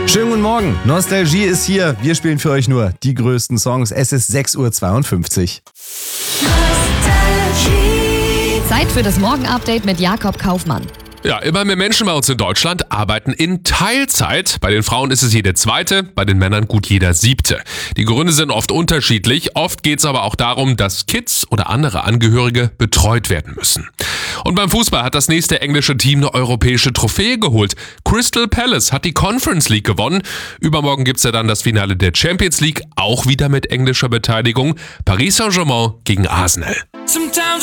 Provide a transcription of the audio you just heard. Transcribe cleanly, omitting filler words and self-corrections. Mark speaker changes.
Speaker 1: Schönen guten Morgen, Nostalgie ist hier. Wir spielen für euch nur die größten Songs. Es ist 6:52 Uhr.
Speaker 2: Zeit für das Morgenupdate mit Jakob Kaufmann.
Speaker 3: Ja, immer mehr Menschen bei uns in Deutschland arbeiten in Teilzeit. Bei den Frauen ist es jede zweite, bei den Männern gut jeder siebte. Die Gründe sind oft unterschiedlich. Oft geht es aber auch darum, dass Kids oder andere Angehörige betreut werden müssen. Und beim Fußball hat das nächste englische Team eine europäische Trophäe geholt. Crystal Palace hat die Conference League gewonnen. Übermorgen gibt's ja dann das Finale der Champions League, auch wieder mit englischer Beteiligung. Paris Saint-Germain gegen Arsenal.